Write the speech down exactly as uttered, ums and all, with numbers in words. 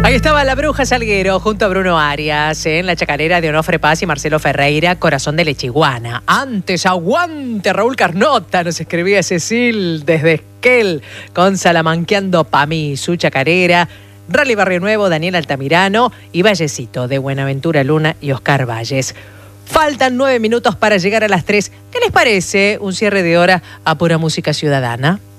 Ahí estaba la Bruja Salguero junto a Bruno Arias en la chacarera de Onofre Paz y Marcelo Ferreira, Corazón de Lechiguana. Antes, aguante Raúl Carnota, nos escribía Cecil desde Esquel con Salamanqueando pa' mí, su chacarera. Rally Barrio Nuevo, Daniel Altamirano y Vallecito de Buenaventura Luna y Oscar Valles. Faltan nueve minutos para llegar a las tres. ¿Qué les parece un cierre de hora a pura música ciudadana?